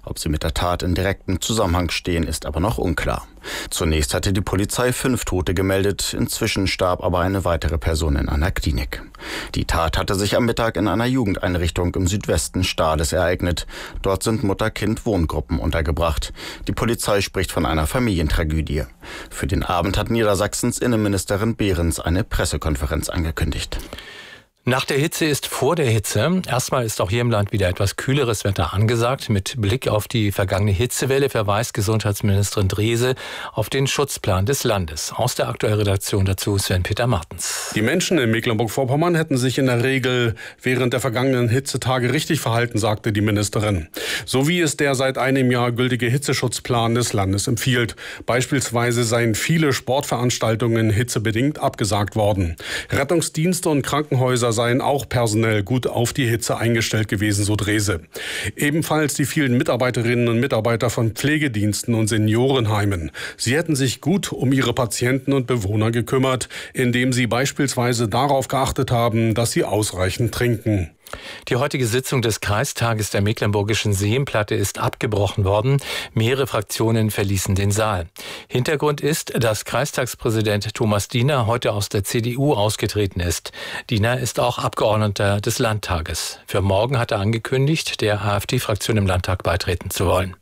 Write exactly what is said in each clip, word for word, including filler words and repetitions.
Ob sie mit der Tat in direktem Zusammenhang stehen, ist aber noch unklar. Zunächst hatte die Polizei fünf Tote gemeldet, inzwischen starb aber eine weitere Person in einer Klinik. Die Tat hatte sich am Mittag in einer Jugendeinrichtung im Südwesten Stahles ereignet. Dort sind Mutter-Kind-Wohngruppen untergebracht. Die Polizei spricht von einer Familientragödie. Für den Abend hat Niedersachsens Innenministerin Behrens eine Pressekonferenz angekündigt. Nach der Hitze ist vor der Hitze. Erstmal ist auch hier im Land wieder etwas kühleres Wetter angesagt. Mit Blick auf die vergangene Hitzewelle verweist Gesundheitsministerin Drese auf den Schutzplan des Landes. Aus der aktuellen Redaktion dazu Sven-Peter Martens. Die Menschen in Mecklenburg-Vorpommern hätten sich in der Regel während der vergangenen Hitzetage richtig verhalten, sagte die Ministerin. So wie es der seit einem Jahr gültige Hitzeschutzplan des Landes empfiehlt. Beispielsweise seien viele Sportveranstaltungen hitzebedingt abgesagt worden. Rettungsdienste und Krankenhäuser seien auch personell gut auf die Hitze eingestellt gewesen, so Drese. Ebenfalls die vielen Mitarbeiterinnen und Mitarbeiter von Pflegediensten und Seniorenheimen. Sie hätten sich gut um ihre Patienten und Bewohner gekümmert, indem sie beispielsweise darauf geachtet haben, dass sie ausreichend trinken. Die heutige Sitzung des Kreistages der Mecklenburgischen Seenplatte ist abgebrochen worden. Mehrere Fraktionen verließen den Saal. Hintergrund ist, dass Kreistagspräsident Thomas Diener heute aus der C D U ausgetreten ist. Diener ist auch Abgeordneter des Landtages. Für morgen hat er angekündigt, der AfD-Fraktion im Landtag beitreten zu wollen.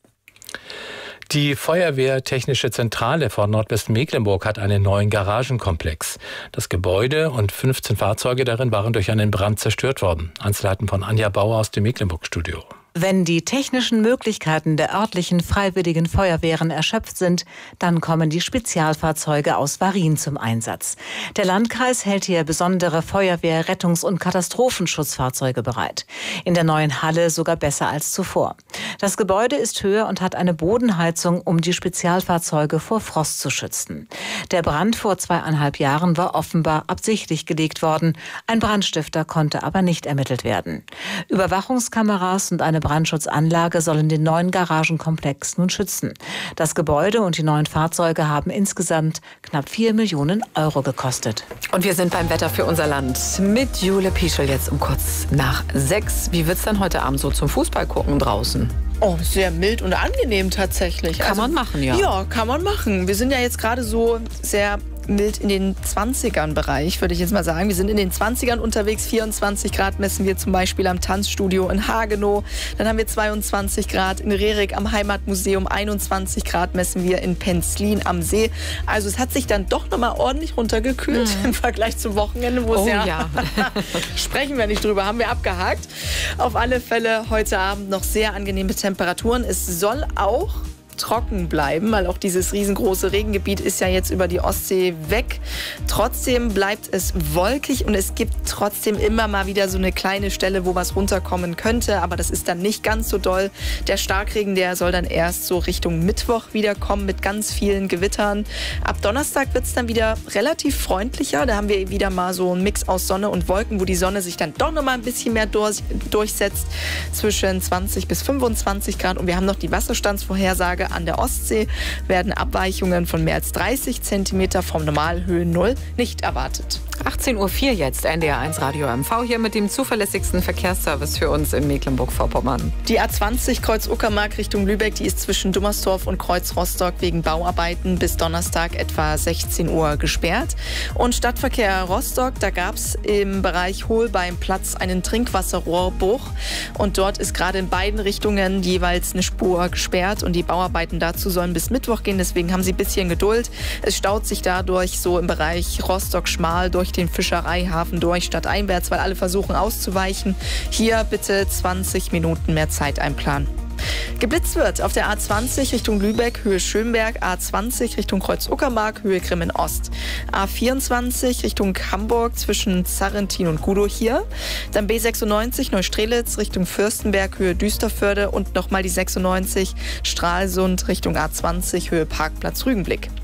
Die Feuerwehrtechnische Zentrale von Nordwestmecklenburg hat einen neuen Garagenkomplex. Das Gebäude und fünfzehn Fahrzeuge darin waren durch einen Brand zerstört worden. Einzelheiten von Anja Bauer aus dem Mecklenburg-Studio. Wenn die technischen Möglichkeiten der örtlichen freiwilligen Feuerwehren erschöpft sind, dann kommen die Spezialfahrzeuge aus Varin zum Einsatz. Der Landkreis hält hier besondere Feuerwehr-, Rettungs- und Katastrophenschutzfahrzeuge bereit. In der neuen Halle sogar besser als zuvor. Das Gebäude ist höher und hat eine Bodenheizung, um die Spezialfahrzeuge vor Frost zu schützen. Der Brand vor zweieinhalb Jahren war offenbar absichtlich gelegt worden. Ein Brandstifter konnte aber nicht ermittelt werden. Überwachungskameras und eine Brandschutzanlage sollen den neuen Garagenkomplex nun schützen. Das Gebäude und die neuen Fahrzeuge haben insgesamt knapp vier Millionen Euro gekostet. Und wir sind beim Wetter für unser Land mit Jule Pieschel jetzt um kurz nach sechs. Wie wird es dann heute Abend so zum Fußball gucken draußen? Oh, sehr mild und angenehm tatsächlich. Kann also, man machen, ja. Ja, kann man machen. Wir sind ja jetzt gerade so sehr mild in den zwanzigern Bereich, würde ich jetzt mal sagen. Wir sind in den zwanzigern unterwegs. vierundzwanzig Grad messen wir zum Beispiel am Tanzstudio in Hagenow. Dann haben wir zweiundzwanzig Grad in Rerik am Heimatmuseum. einundzwanzig Grad messen wir in Penzlin am See. Also es hat sich dann doch noch mal ordentlich runtergekühlt mhm. im Vergleich zum Wochenende, wo oh, es ja, ja. sprechen wir nicht drüber, haben wir abgehakt. Auf alle Fälle heute Abend noch sehr angenehme Temperaturen. Es soll auch trocken bleiben, weil auch dieses riesengroße Regengebiet ist ja jetzt über die Ostsee weg. Trotzdem bleibt es wolkig und es gibt trotzdem immer mal wieder so eine kleine Stelle, wo was runterkommen könnte, aber das ist dann nicht ganz so doll. Der Starkregen, der soll dann erst so Richtung Mittwoch wieder kommen mit ganz vielen Gewittern. Ab Donnerstag wird es dann wieder relativ freundlicher. Da haben wir wieder mal so einen Mix aus Sonne und Wolken, wo die Sonne sich dann doch noch mal ein bisschen mehr durch, durchsetzt, zwischen zwanzig bis fünfundzwanzig Grad. Und wir haben noch die Wasserstandsvorhersage. An der Ostsee werden Abweichungen von mehr als dreißig Zentimeter vom Normalhöhen Null nicht erwartet. achtzehn Uhr vier jetzt, N D R eins Radio M V hier mit dem zuverlässigsten Verkehrsservice für uns in Mecklenburg-Vorpommern. Die A zwanzig Kreuz-Uckermark Richtung Lübeck, die ist zwischen Dummersdorf und Kreuz-Rostock wegen Bauarbeiten bis Donnerstag etwa sechzehn Uhr gesperrt. Und Stadtverkehr Rostock, da gab es im Bereich Hohlbeimplatz einen Trinkwasserrohrbruch. Und dort ist gerade in beiden Richtungen jeweils eine Spur gesperrt und die Bauarbeiten dazu sollen bis Mittwoch gehen. Deswegen haben Sie ein bisschen Geduld. Es staut sich dadurch so im Bereich Rostock-Schmal durch den Fischereihafen durch stadteinwärts, weil alle versuchen auszuweichen. Hier bitte zwanzig Minuten mehr Zeit einplanen. Geblitzt wird auf der A zwanzig Richtung Lübeck, Höhe Schönberg, A zwanzig Richtung Kreuz-Uckermark, Höhe Grimmen-Ost, A vierundzwanzig Richtung Hamburg zwischen Sarrentin und Gudow hier, dann B sechsundneunzig Neustrelitz Richtung Fürstenberg, Höhe Düsterförde und nochmal die sechsundneunzig Stralsund Richtung A zwanzig, Höhe Parkplatz Rügenblick.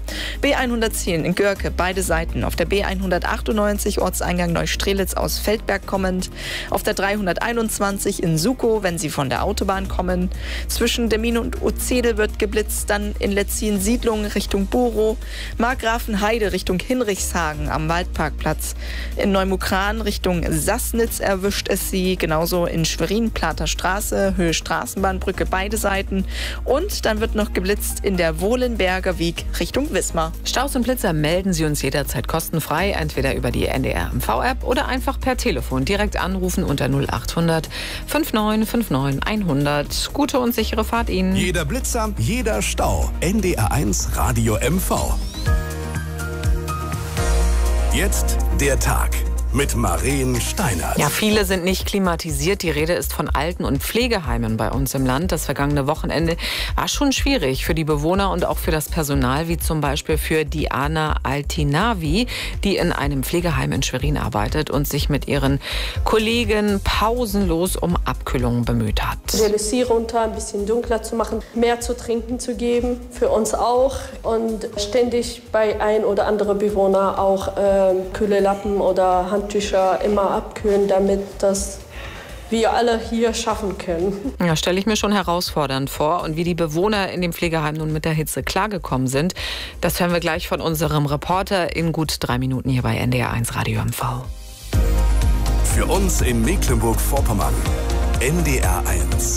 B hundertzehn in Görke, beide Seiten. Auf der B hundertachtundneunzig Ortseingang Neustrelitz aus Feldberg kommend. Auf der dreihunderteinundzwanzig in Sukow, wenn Sie von der Autobahn kommen. Zwischen Demmin und Uzedel wird geblitzt. Dann in Letzin Siedlung Richtung Borow. Markgrafenheide Richtung Hinrichshagen am Waldparkplatz. In Neumukran Richtung Sassnitz erwischt es Sie. Genauso in Schwerin, Plater Straße, Höhe Straßenbahnbrücke, beide Seiten. Und dann wird noch geblitzt in der Wohlenberger Weg Richtung Wismar. Staus und Blitzer melden Sie uns jederzeit kostenfrei, entweder über die N D R M V-App oder einfach per Telefon direkt anrufen unter null achthundert neunundfünfzig neunundfünfzig hundert. Gute und sichere Fahrt Ihnen. Jeder Blitzer, jeder Stau. N D R eins Radio M V. Jetzt der Tag mit Maren Steinert. Ja, viele sind nicht klimatisiert. Die Rede ist von Alten- und Pflegeheimen bei uns im Land. Das vergangene Wochenende war schon schwierig für die Bewohner und auch für das Personal, wie zum Beispiel für Diana Altinavi, die in einem Pflegeheim in Schwerin arbeitet und sich mit ihren Kollegen pausenlos um Abkühlung bemüht hat. Die L C runter, ein bisschen dunkler zu machen, mehr zu trinken zu geben, für uns auch. Und ständig bei ein oder anderen Bewohner auch äh, kühle Lappen oder Handtücher Handtücher immer abkühlen, damit das wir alle hier schaffen können. Ja, stelle ich mir schon herausfordernd vor. Und wie die Bewohner in dem Pflegeheim nun mit der Hitze klargekommen sind, das hören wir gleich von unserem Reporter in gut drei Minuten hier bei N D R eins Radio M V. Für uns in Mecklenburg-Vorpommern, N D R eins.